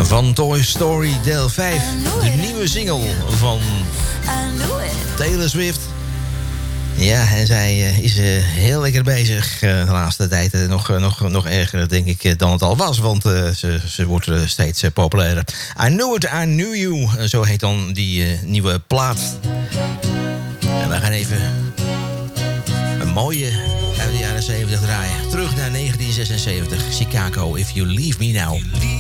van Toy Story deel 5. De nieuwe single van Taylor Swift. Ja, en zij is heel lekker bezig de laatste tijd. Nog erger, denk ik, dan het al was. Want ze wordt steeds populairder. I Knew It, I Knew You. Zo heet dan die nieuwe plaat. En we gaan even een mooie uit de jaren 70 draaien. Terug naar 1976. Chicago, If You Leave Me Now.